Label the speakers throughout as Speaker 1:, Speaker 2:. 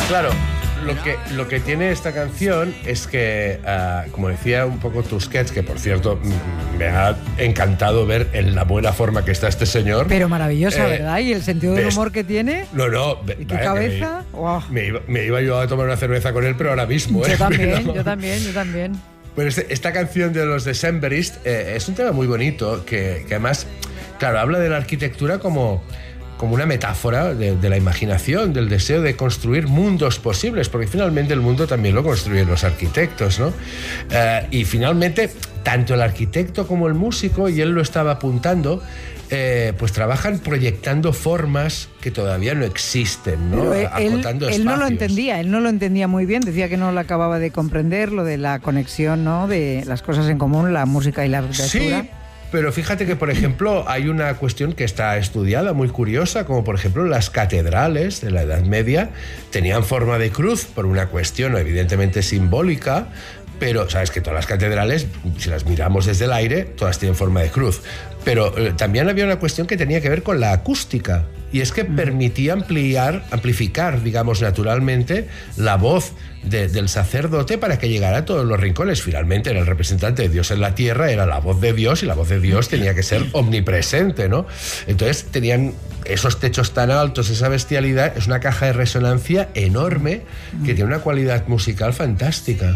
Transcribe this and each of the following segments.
Speaker 1: Claro, lo que tiene esta canción es que, como decía un poco Tusquets, que por cierto me ha encantado ver en la buena forma que está este señor.
Speaker 2: Pero maravillosa, ¿verdad? Y el sentido del humor que tiene.
Speaker 1: No.
Speaker 2: ¿Y qué cabeza? Wow.
Speaker 1: Me iba yo a tomar una cerveza con él, pero ahora mismo.
Speaker 2: Yo también.
Speaker 1: Bueno, esta canción de los Decemberists es un tema muy bonito, que además, claro, habla de la arquitectura como una metáfora de la imaginación, del deseo de construir mundos posibles, porque finalmente el mundo también lo construyen los arquitectos, ¿no? Y finalmente, tanto el arquitecto como el músico, y él lo estaba apuntando, pues trabajan proyectando formas que todavía no existen, ¿no? Acotando
Speaker 2: él no lo entendía muy bien, decía que no lo acababa de comprender, lo de la conexión, ¿no? De las cosas en común, la música y la arquitectura.
Speaker 1: Sí. Pero fíjate que, por ejemplo, hay una cuestión que está estudiada, muy curiosa, como por ejemplo las catedrales de la Edad Media tenían forma de cruz por una cuestión evidentemente simbólica, pero sabes que todas las catedrales, si las miramos desde el aire, todas tienen forma de cruz. Pero también había una cuestión que tenía que ver con la acústica, y es que permitía amplificar, digamos, naturalmente la voz del sacerdote para que llegara a todos los rincones. Finalmente era el representante de Dios en la tierra, era la voz de Dios, y la voz de Dios tenía que ser omnipresente, ¿no? Entonces tenían esos techos tan altos, esa bestialidad. Es una caja de resonancia enorme que tiene una cualidad musical fantástica.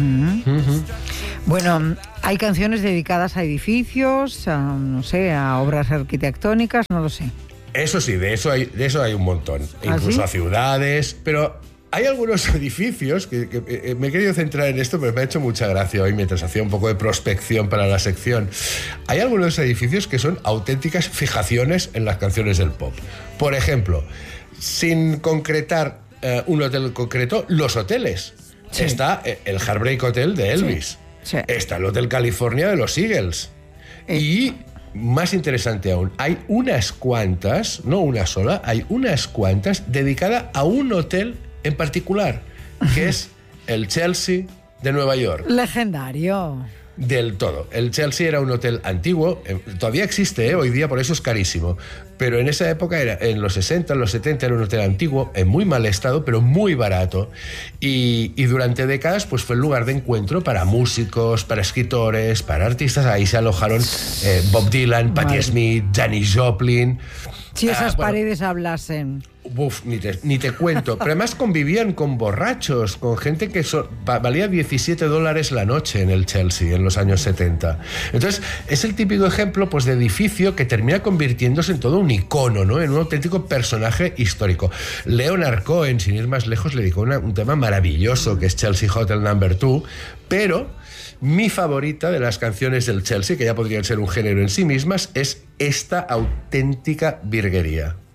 Speaker 2: Bueno, hay canciones dedicadas a edificios, a obras arquitectónicas, no lo sé.
Speaker 1: Eso sí, de eso hay un montón. Incluso a ciudades, pero hay algunos edificios que me he querido centrar en esto, pero me ha hecho mucha gracia hoy mientras hacía un poco de prospección para la sección. Hay algunos edificios que son auténticas fijaciones en las canciones del pop. Por ejemplo, sin concretar un hotel en concreto, los hoteles. Sí. Está el Heartbreak Hotel de Elvis. Sí. Está el Hotel California de los Eagles. Y más interesante aún, hay unas cuantas, no una sola, hay unas cuantas dedicadas a un hotel en particular, que es el Chelsea de Nueva York.
Speaker 2: Legendario.
Speaker 1: Del todo. El Chelsea era un hotel antiguo, todavía existe, hoy día por eso es carísimo, pero en esa época, en los 60, en los 70, era un hotel antiguo, en muy mal estado, pero muy barato, y durante décadas pues fue el lugar de encuentro para músicos, para escritores, para artistas. Ahí se alojaron Bob Dylan, Patti Smith, Janis Joplin.
Speaker 2: Si esas paredes hablasen.
Speaker 1: Uf, ni te cuento. Pero además convivían con borrachos, con gente que valía $17 la noche en el Chelsea en los años 70. Entonces, es el típico ejemplo pues, de edificio que termina convirtiéndose en todo un icono, ¿no? En un auténtico personaje histórico. Leonard Cohen, sin ir más lejos, le dedicó un tema maravilloso que es Chelsea Hotel No. 2, pero mi favorita de las canciones del Chelsea, que ya podrían ser un género en sí mismas, es esta auténtica virguería.